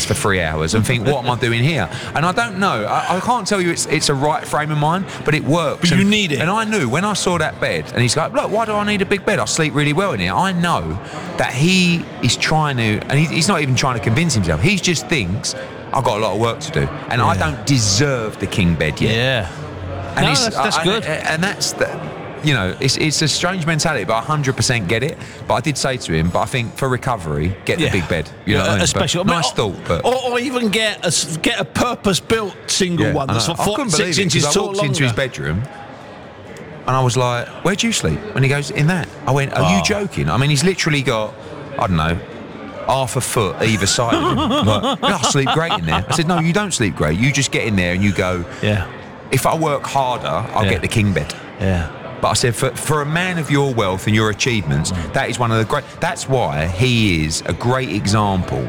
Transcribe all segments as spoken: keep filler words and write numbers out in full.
planes for three hours and think, what am I doing here? And I don't know. I, I can't tell you it's it's a right frame of mind, but it works. But and, you need it. And I knew when I saw that bed, and he's like, look, why do I need a big bed? I sleep really well in here. I know that he is trying to, and he, he's not even trying to convince himself. He just thinks, I've got a lot of work to do, and yeah. I don't deserve the king bed yet. Yeah. And no, it's, that's, that's I, good. And, and that's the... You know, it's it's a strange mentality, but I one hundred percent get it. But I did say to him, but I think for recovery, get yeah. the big bed. You know, yeah, what I mean? Especially Nice or, thought, but or, or even get a get a purpose-built single yeah, one that's I, four, I couldn't six believe inches it, tall. I walked longer. into his bedroom, and I was like, "Where do you sleep?" And he goes, "In that." I went, "Are oh. you joking?" I mean, he's literally got, I don't know, half a foot either side of him. Like, yeah, I sleep great in there. I said, "No, you don't sleep great. You just get in there and you go, yeah. If I work harder, I'll yeah. get the king bed." Yeah. But I said, for, for a man of your wealth and your achievements, mm. that is one of the great... That's why he is a great example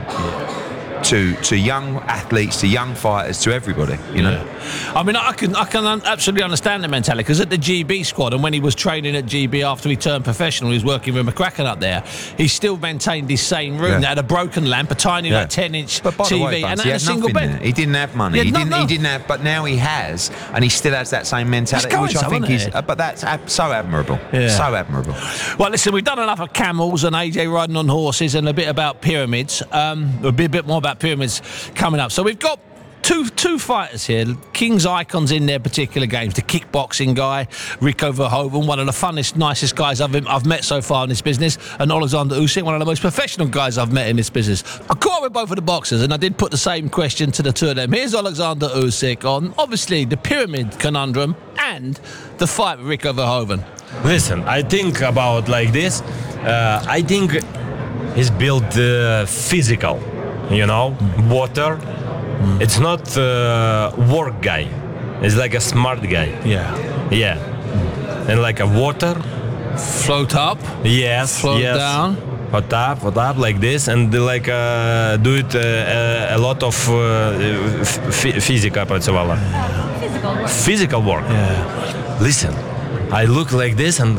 to to young athletes, to young fighters, to everybody, you know? Yeah. I mean, I can I can absolutely understand the mentality, because at the G B squad, and when he was training at G B after he turned professional, he was working with McCracken up there, he still maintained his same room. Yeah. They had a broken lamp, a tiny yeah. like ten-inch but by T V, the way, and, Buns, and a single bed. There. He didn't have money. Yeah, he no, didn't. no. He didn't have. But now he has, and he still has that same mentality, which I think is. Uh, but that's ab- so admirable. Yeah. So admirable. Well, listen, we've done enough of camels and A J riding on horses, and a bit about pyramids. Um, there'll be a bit more about pyramids coming up. So we've got two two fighters here, King's icons in their particular games. The kickboxing guy, Rico Verhoeven, one of the funnest, nicest guys I've I've met so far in this business, and Alexander Usyk, one of the most professional guys I've met in this business. I caught up with both of the boxers, and I did put the same question to the two of them. Here's Alexander Usyk on, obviously, the pyramid conundrum and the fight with Rico Verhoeven. Listen, I think about like this. Uh, I think he's built uh, physical, you know, water. Mm. It's not a uh, work guy. It's like a smart guy. Yeah. Yeah. Mm. And like a water. Float up. Yes. Float yes. down. Float up, float up like this, and like uh, do it uh, a lot of uh, f- physical працювала. Physical work. Physical work. Yeah. Listen, I look like this and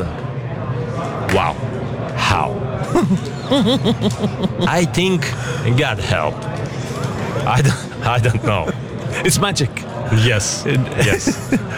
wow, how? I think God help. I don't, I don't know. It's magic. Yes. Yes.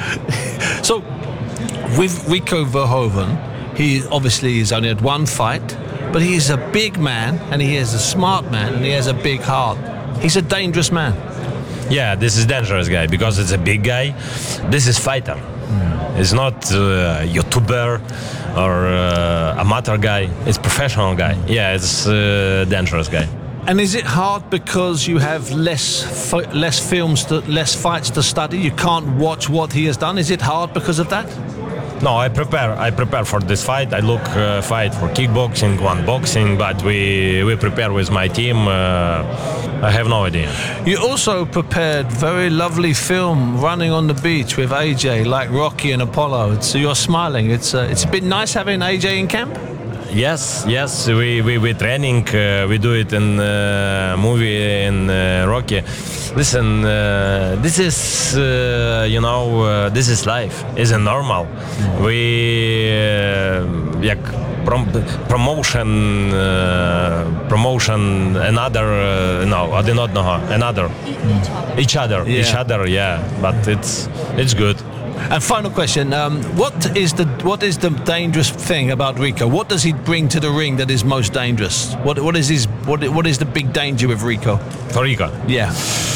So, with Rico Verhoeven, he obviously has only had one fight, but he is a big man, and he is a smart man, and he has a big heart. He's a dangerous man. Yeah, this is dangerous guy because it's a big guy. This is fighter. Mm. It's not a YouTuber or uh, amateur guy. It's professional guy. Yeah, it's a dangerous guy. And is it hard because you have less fi- less films, to, less fights to study? You can't watch what he has done. Is it hard because of that? No, I prepare. I prepare for this fight. I look uh, fight for kickboxing, one boxing, but we we prepare with my team. Uh, I have no idea. You also prepared very lovely film running on the beach with A J, like Rocky and Apollo. So you're smiling. It's uh, it's been nice having A J in camp. Yes, yes, we we we training. Uh, we do it in uh, movie in uh, Rocky. Listen, uh, this is uh, you know uh, this is life. It's a normal. Mm. We uh, як prom- promotion uh, promotion another uh, no один одного another mm. each other yeah. each other yeah. But it's it's good. And final question: um, What is the what is the dangerous thing about Rico? What does he bring to the ring that is most dangerous? What what is his what what is the big danger with Rico? For Rico, yeah.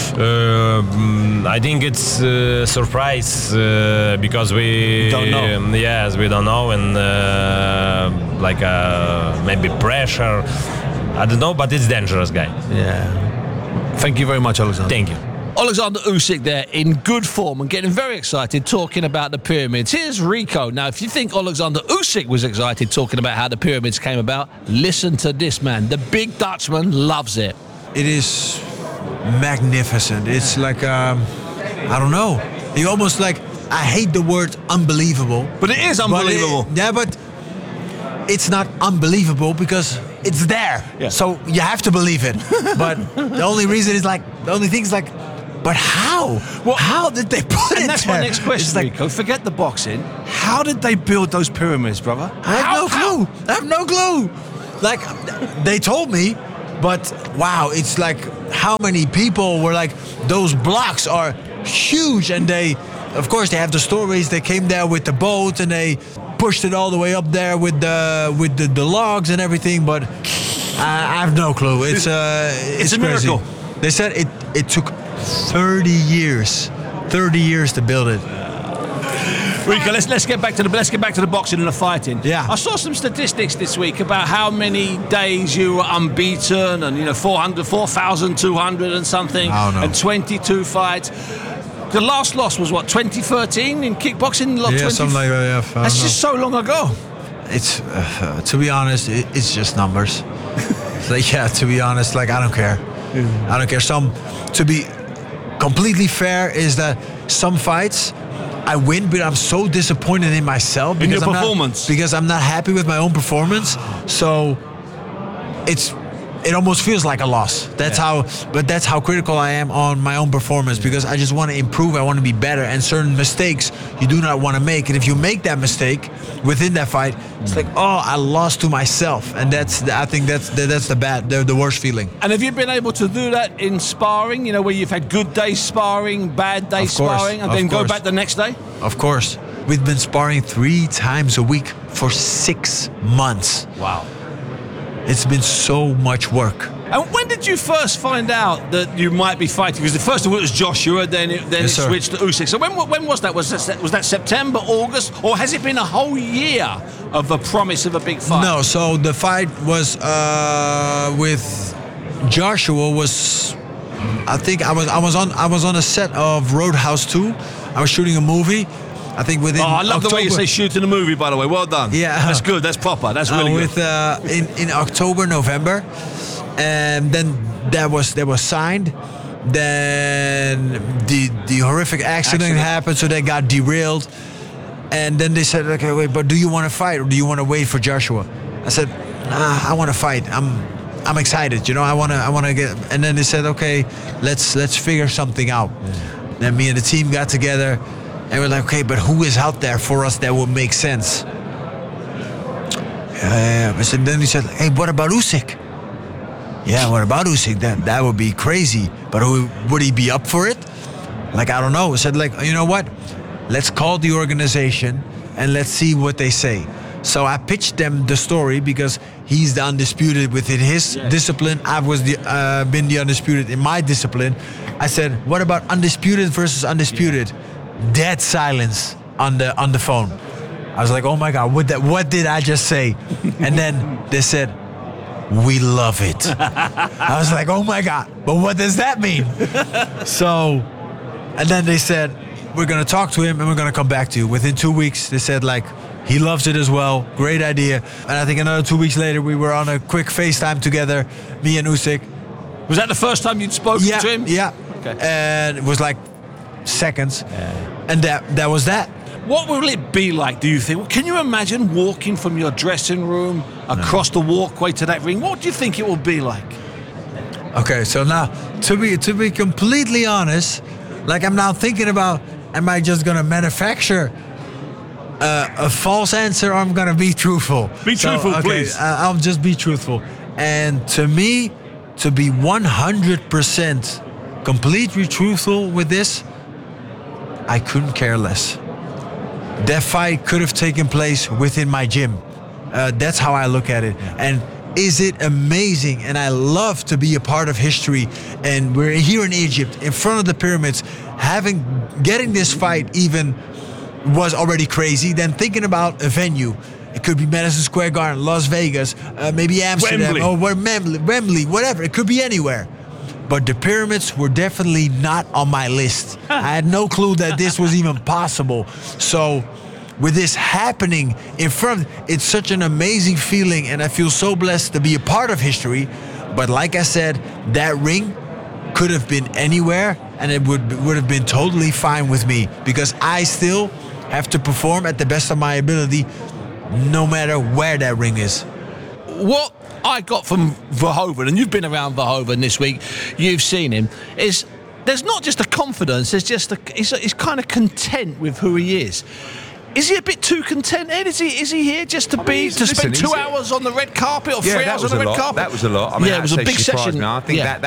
Uh, I think it's a surprise uh, because we don't know. Um, yes, we don't know, and uh, like uh, maybe pressure. I don't know, but it's dangerous guy. Yeah. Thank you very much, Alexander. Thank you. Alexander Usyk there in good form and getting very excited talking about the pyramids. Here's Rico. Now, if you think Alexander Usyk was excited talking about how the pyramids came about, listen to this man. The big Dutchman loves it. It is magnificent. It's like, um, I don't know. You almost like, I hate the word unbelievable. But it is unbelievable. But it, yeah, but it's not unbelievable because it's there. Yeah. So you have to believe it. But the only reason is like, the only thing is like, but how? Well, how did they put and it that's there? my next question, Like, Rico. Forget the boxing. How did they build those pyramids, brother? I have how, no clue. How? I have no clue. Like, they told me, but wow, it's like how many people were like, those blocks are huge, and they, of course, they have the stories. They came there with the boat and they pushed it all the way up there with the with the, the logs and everything. But I, I have no clue. It's uh, it's, it's a crazy. miracle. They said it it took thirty years, thirty years to build it. Rico, let's let's get back to the let's get back to the boxing and the fighting. Yeah. I saw some statistics this week about how many days you were unbeaten, and you know four hundred, four thousand two hundred and something, Oh, no. and twenty-two fights. The last loss was what, twenty thirteen in kickboxing? Like Yeah, twenty something like that. Yeah, I That's don't know. just so long ago. It's uh, to be honest, it, it's just numbers. It's like, yeah, to be honest, like I don't care. I don't care. Some, to be completely fair, is that some fights I win, but I'm so disappointed in myself In because your I'm performance. Not, because I'm not happy with my own performance. So it's. It almost feels like a loss. That's Yeah. how, but that's how critical I am on my own performance, because I just want to improve. I want to be better, and certain mistakes you do not want to make. And if you make that mistake within that fight, it's like, oh, I lost to myself, and that's the, I think that's the, that's the bad, the, the worst feeling. And have you been able to do that in sparring? You know, where you've had good days sparring, bad days Of course, sparring, and of then go course. back the next day? Of course, we've been sparring three times a week for six months. Wow. It's been so much work. And when did you first find out that you might be fighting? Because the first of all it was Joshua, then it, then Yes, it sir. switched to Usyk. So when when was that? Was that was that September, August, or has it been a whole year of the promise of a big fight? No, so the fight was uh, with Joshua was, I think I was I was on I was on a set of Roadhouse two. I was shooting a movie. I think within. Oh, I love the way you October- say shooting a movie. By the way, well done. Yeah. that's good. That's proper. That's really uh, good. with uh, in in October, November, and then that was that was signed. Then the the horrific accident, Accident. happened, so they got derailed. And then they said, okay, wait, but do you want to fight or do you want to wait for Joshua? I said, nah, I want to fight. I'm I'm excited, you know. I want to I want to get. And then they said, okay, let's let's figure something out. Then me and the team got together, and we're like, okay, but who is out there for us that would make sense? Yeah, I said. Then he said, hey, what about Usyk? Yeah, what about Usyk? That that would be crazy. But who, would he be up for it? Like, I don't know. I said, like, you know what? Let's call the organization and let's see what they say. So I pitched them the story because he's the undisputed within his Yes. discipline. I was the uh, been the undisputed in my discipline. I said, what about undisputed versus undisputed? Dead silence on the on the phone. I was like, oh my God, what that? What did I just say? And then they said, we love it. I was like, oh my God, but what does that mean? So, and then they said, we're going to talk to him and we're going to come back to you. Within two weeks, they said, like, he loves it as well. Great idea. And I think another two weeks later, we were on a quick FaceTime together, me and Usyk. Was that the first time you'd spoken Yeah, to him? yeah. Okay. And it was like seconds. And that that was that. What will it be like, do you think? Can you imagine walking from your dressing room across the walkway to that ring? What do you think it will be like? Okay, so now to be to be completely honest, like I'm now thinking about, am I just gonna manufacture uh, a false answer, or I'm gonna be truthful? Be So, truthful, okay, please. I- I'll just be truthful. And to me, to be one hundred percent completely truthful with this, I couldn't care less. That fight could have taken place within my gym. Uh, that's how I look at it. And is it amazing? And I love to be a part of history. And we're here in Egypt, in front of the pyramids, having getting this fight even was already crazy. Then thinking about a venue. It could be Madison Square Garden, Las Vegas, uh, maybe Amsterdam, Wembley. or where Wembley, Wembley, whatever. It could be anywhere. But the pyramids were definitely not on my list. I had no clue that this was even possible. So with this happening in front, it's such an amazing feeling, and I feel so blessed to be a part of history. But like I said, that ring could have been anywhere, and it would would have been totally fine with me, because I still have to perform at the best of my ability, no matter where that ring is. What I got from Verhoeven, and you've been around Verhoeven this week, you've seen him, is there's not just a confidence, there's just a, he's, he's kind of content with who he is. Is he a bit too contented? Is he is he here just to I mean, be he's- to spend listen, two he's- hours on the red carpet or Yeah, three that hours was on a the red lot. carpet? That was a lot. I mean, yeah, it was a that big surprised session. me. I think yeah. that, that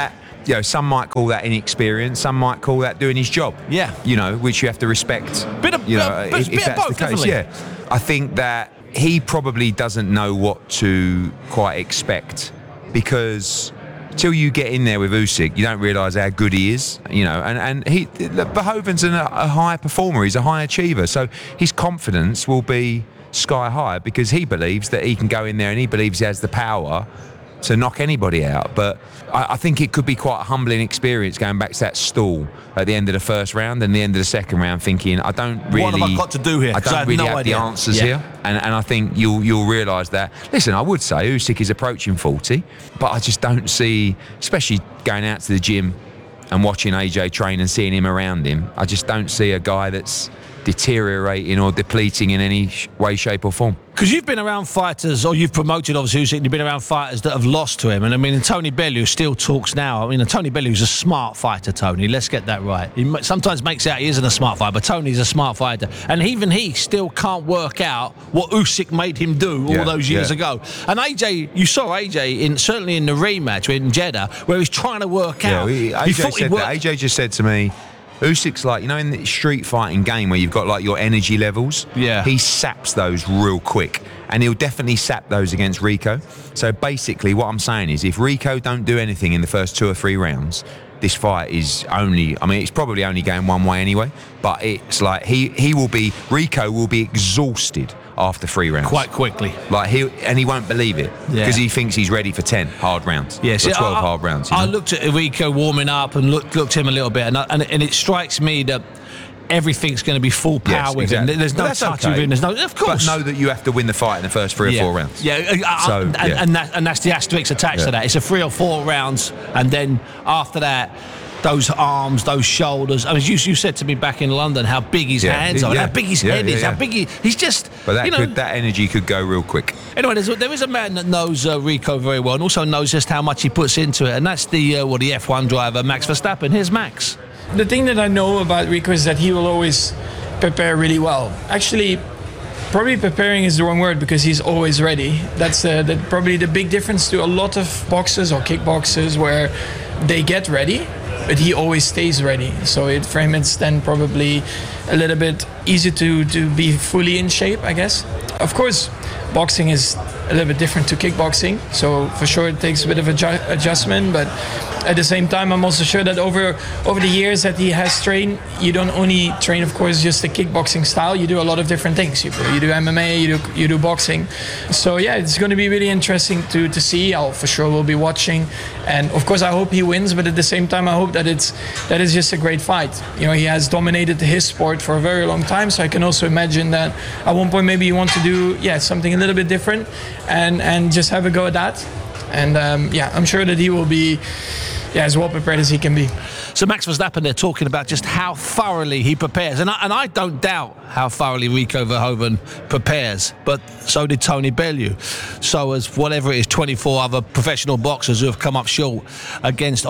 you know, some might call that inexperience, some might call that doing his job. Yeah. You know, which you have to respect. Bit of- you know, uh, bit- if, bit if of that's both, the case. definitely. Yeah. I think that he probably doesn't know what to quite expect, because till you get in there with Usyk, you don't realise how good he is, you know. And and he, Verhoeven's an, a high performer. He's a high achiever, so his confidence will be sky high because he believes that he can go in there and he believes he has the power to knock anybody out. But I, I think it could be quite a humbling experience going back to that stall at the end of the first round and the end of the second round, thinking I don't really. What have I got to do here? I 'Cause I don't have really no have idea. the answers Yeah. here, and and I think you'll you'll realise that. Listen, I would say Usyk is approaching forty, but I just don't see, especially going out to the gym and watching A J train and seeing him around him, I just don't see a guy that's deteriorating or depleting in any sh- way, shape or form. Because you've been around fighters, or you've promoted obviously Usyk, and you've been around fighters that have lost to him. And I mean, Tony Bellew still talks now. I mean, Tony Bellew's a smart fighter, Tony. Let's get that right. He m- sometimes makes out he isn't a smart fighter, but Tony's a smart fighter. And even he still can't work out what Usyk made him do all Yeah, those years yeah. ago. And A J, you saw A J, in certainly in the rematch in Jeddah, where he's trying to work out. he, He A J thought he'd said work- that. A J just said to me, Usyk's like, you know, in the street fighting game where you've got like your energy levels, Yeah. he saps those real quick, and he'll definitely sap those against Rico. So basically what I'm saying is, if Rico don't do anything in the first two or three rounds, this fight is only, I mean, it's probably only going one way anyway, but it's like he he will be, Rico will be exhausted after three rounds. quite quickly. Like he and he won't believe it Yeah. because he thinks he's ready for ten hard rounds. Yes, or yeah, twelve I, hard rounds. You I know? looked at Rico warming up and looked looked at him a little bit, and I, and, and it strikes me that everything's going to be full power Yes, with exactly. him. There's no But that's touch okay. with him. There's no, of course. But know that you have to win the fight in the first three or yeah. four rounds. Yeah, uh, uh, So, and, yeah. and, that, and that's the asterisk attached Yeah. to that. It's a three or four rounds, and then after that, those arms, those shoulders. I mean, you, you said to me back in London how big his Yeah, hands are, yeah. how big his Yeah, head yeah, is, yeah. how big he, he's just. But that you know, could, that energy could go real quick. Anyway, there's, there is a man that knows uh, Rico very well and also knows just how much he puts into it, and that's the uh, well, the F one driver, Max Verstappen. Here's Max. The thing that I know about Rico is that he will always prepare really well. Actually, probably preparing is the wrong word because he's always ready. That's uh, the, probably the big difference to a lot of boxers or kickboxers where they get ready, but he always stays ready. So it, for him, it's then probably a little bit easier to, to be fully in shape, I guess. Of course, boxing is a little bit different to kickboxing. So for sure, it takes a bit of adju- adjustment, but at the same time, I'm also sure that over over the years that he has trained, you don't only train, of course, just the kickboxing style. You do a lot of different things. You, you do M M A, you do you do boxing. So yeah, it's going to be really interesting to to see. I'll for sure will be watching, and of course, I hope he wins. But at the same time, I hope that it's that is just a great fight. You know, he has dominated his sport for a very long time. So I can also imagine that at one point maybe you want to do yeah something a little bit different, and and just have a go at that. And um, yeah, I'm sure that he will be yeah, as well prepared as he can be. So Max Verstappen, they're talking about just how thoroughly he prepares. And I, and I don't doubt how thoroughly Rico Verhoeven prepares, but so did Tony Bellew. So as whatever it is, twenty-four other professional boxers who have come up short against